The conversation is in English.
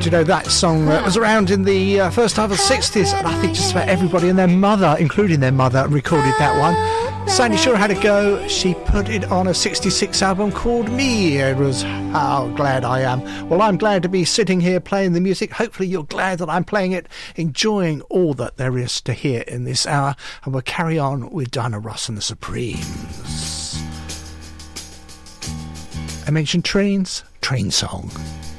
Do you know that song was around in the first half of the 60s, and I think just about everybody and their mother, including their mother, recorded that one. Sandy Shaw had a go. She put it on a 66 album called Me. It was How Glad I Am. Well, I'm glad to be sitting here playing the music. Hopefully you're glad that I'm playing it, enjoying all that there is to hear in this hour, and we'll carry on with Diana Ross and the Supremes. I mentioned trains, train song.